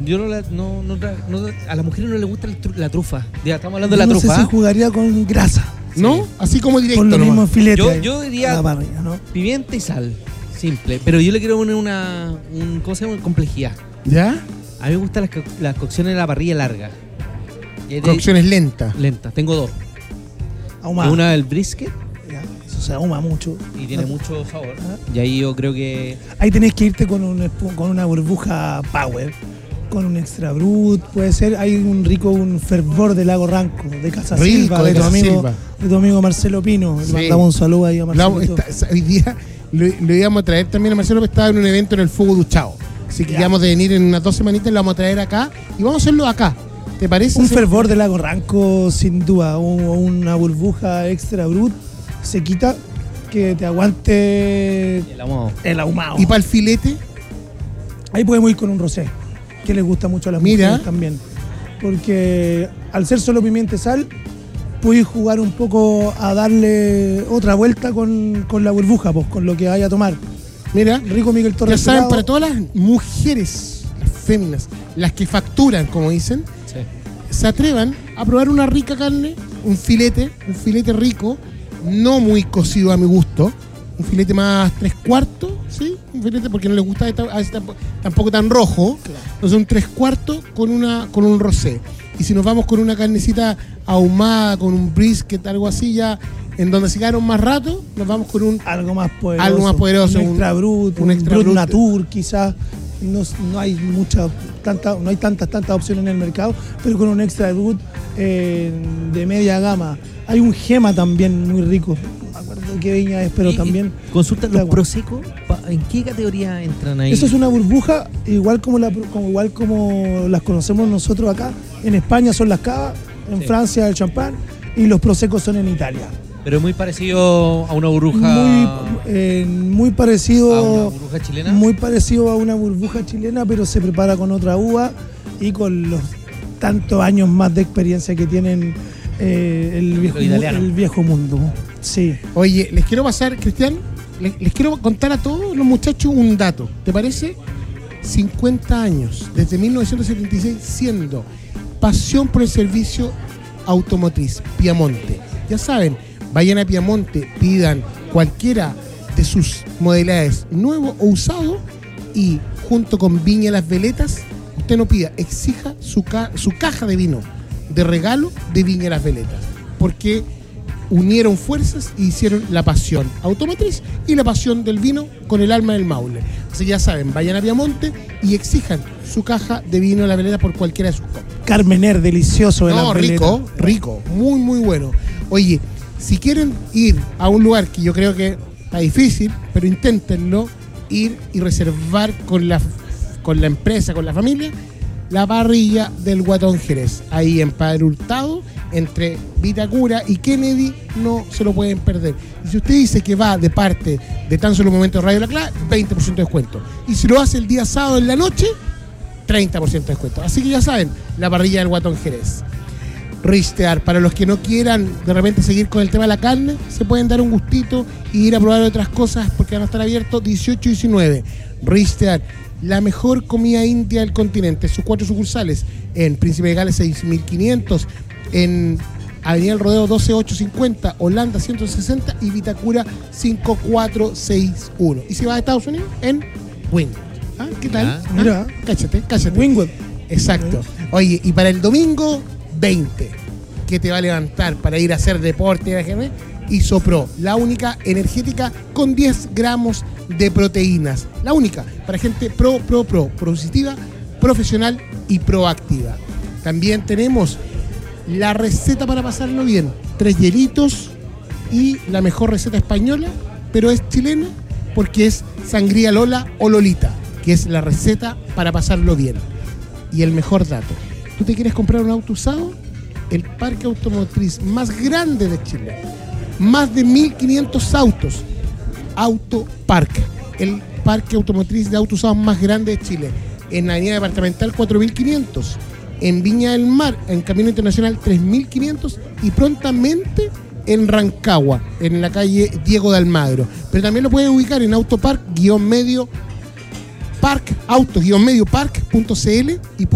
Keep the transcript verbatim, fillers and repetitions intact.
yo no, la, no, no, no a las mujeres no les gusta la trufa. Ya, estamos hablando yo de la no trufa. No sé si jugaría con grasa. ¿No? Sí. Así como directo. Con lo mismo en filete. Yo, yo diría parrilla, ¿no? Pimienta y sal. Simple. Pero yo le quiero poner una. Un, ¿Cómo se llama? Complejidad. ¿Ya? A mí me gustan las, las cocciones de la parrilla larga. Cocciones lentas. Lentas. Tengo dos. Ahumado. Una del brisket. Ya, eso se ahuma mucho. Y tiene ¿no? mucho sabor. ¿Ah? Y ahí yo creo que. Ahí tenés que irte con, un, con una burbuja power. Con un extra brut, puede ser. Hay un rico, un fervor de Lago Ranco, de Casa rico, Silva, de, de, tu Casa amigo, Silva. de tu amigo Marcelo Pino. Sí. Le mandamos un saludo ahí a Marcelo. La, hoy día lo, lo íbamos a traer también a Marcelo, que estaba en un evento en el Fuego Duchado. Así que ya vamos de venir en unas dos semanitas, lo vamos a traer acá y vamos a hacerlo acá. ¿Te parece? Un fervor de Lago Ranco, sin duda. O una burbuja extra brut, se quita, que te aguante el ahumado. El ahumado. ¿Y para el filete? Ahí podemos ir con un rosé, que les gusta mucho a las Mira. mujeres también. Porque al ser solo pimienta y sal, puedes jugar un poco a darle otra vuelta con, con la burbuja, pues, con lo que vaya a tomar. Mira, rico Miguel Torres. Ya saben, Pelado. Para todas las mujeres, las féminas, las que facturan, como dicen, sí. se atrevan a probar una rica carne, un filete, un filete rico, no muy cocido a mi gusto, un filete más tres cuartos, ¿sí? Un filete porque no les gusta esta, a esta, tampoco tan rojo, claro. Entonces un tres cuartos con, una, con un rosé. Y si nos vamos con una carnecita ahumada, con un brisket, algo así ya, en donde se quedaron más rato, nos vamos con un... Algo más poderoso. Algo más poderoso. Un extra brut, un, un extra brut, brut natur, quizás. No, no hay mucha, tanta, no hay tantas, tantas opciones en el mercado, pero con un extra brut eh, de media gama. Hay un gema también muy rico. No me acuerdo qué viña es, pero y, también... Consulta los prosecco, ¿en qué categoría entran ahí? Eso es una burbuja, igual como, la, como, igual como las conocemos nosotros acá. En España son las cavas, en sí. Francia el champán, y los prosecos son en Italia. Pero muy parecido a una burbuja... Muy, eh, muy parecido... ¿A una burbuja chilena? Muy parecido a una burbuja chilena, pero se prepara con otra uva y con los tantos años más de experiencia que tienen eh, el, viejo, el viejo mundo. Sí. Oye, les quiero pasar, Cristian, les, les quiero contar a todos los muchachos un dato. ¿Te parece? cincuenta años, desde mil novecientos setenta y seis, siendo pasión por el servicio automotriz, Piamonte. Ya saben, vayan a Piamonte, pidan cualquiera de sus modalidades, nuevo o usado, y junto con Viña Las Veletas, usted no pida, exija su, ca- su caja de vino de regalo de Viña Las Veletas, porque unieron fuerzas y hicieron la pasión automotriz y la pasión del vino con el alma del Maule. Así que ya saben, vayan a Piamonte y exijan su caja de vino de Las Veletas por cualquiera de sus copas. Carmener, delicioso de no, Las Veletas. rico, rico, muy muy bueno. Oye, si quieren ir a un lugar que yo creo que está difícil, pero inténtenlo, ir y reservar con la, con la empresa, con la familia, la parrilla del Guatón Jerez, ahí en Padre Hurtado, entre Vitacura y Kennedy, no se lo pueden perder. Y si usted dice que va de parte de Tan Solo Momento Radio La Clave, veinte por ciento de descuento. Y si lo hace el día sábado en la noche, treinta por ciento de descuento. Así que ya saben, la parrilla del Guatón Jerez. Ristear, para los que no quieran de repente seguir con el tema de la carne, se pueden dar un gustito y ir a probar otras cosas porque van a estar abiertos dieciocho y diecinueve. Ristear, la mejor comida india del continente, sus cuatro sucursales en Príncipe de Gales seis mil quinientos, en Avenida El Rodeo doce mil ochocientos cincuenta, Holanda ciento sesenta y Vitacura cinco mil cuatrocientos sesenta y uno. Y si vas a Estados Unidos, en Wynwood. ¿Ah? ¿Qué tal? ¿Ah? Mira, cáchate, cáchate. Wynwood. Exacto. Oye, y para el domingo veinte, que te va a levantar para ir a hacer deporte, Isopro, la única energética con diez gramos de proteínas. La única para gente pro, pro, pro, positiva, profesional y proactiva. También tenemos la receta para pasarlo bien. Tres hielitos y la mejor receta española, pero es chilena porque es Sangría Lola o Lolita, que es la receta para pasarlo bien. Y el mejor dato, ¿tú te quieres comprar un auto usado? El parque automotriz más grande de Chile. Más de mil quinientos autos. Autopark. El parque automotriz de autos usados más grande de Chile. En la avenida departamental cuatro mil quinientos. En Viña del Mar, en Camino Internacional tres mil quinientos. Y prontamente en Rancagua, en la calle Diego de Almagro. Pero también lo puedes ubicar en Autopark, guión medio, park, auto, guión medio, park punto c l y